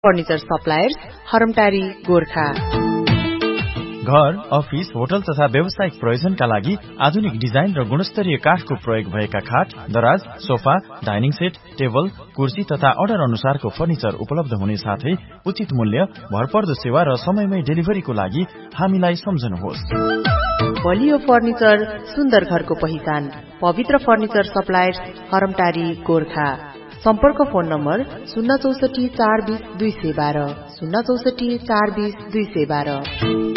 Furniture suppliers हरमटारी Gorkha. घर, office, hotel तथा व्यावसायिक प्रयोजनका लागि आधुनिक डिजाइन र गुणस्तरीय काठको प्रयोग भएका खाट, दराज, सोफा, डाइनिङ सेट, टेबल, कुर्सी तथा अर्डर अनुसारको फर्निचर उपलब्ध हुने साथै उचित मूल्य, भरपर्दो सेवा र समयमै डेलिभरीको लागि हामीलाई सम्झनुहोस्। बलियो फर्निचर, सुन्दर घरको पहिचान, पवित्र फर्निचर सप्लायर्स हरमटारी गोरखा। सम्पर्क फोन नम्बर 064 420 212 064 420 212।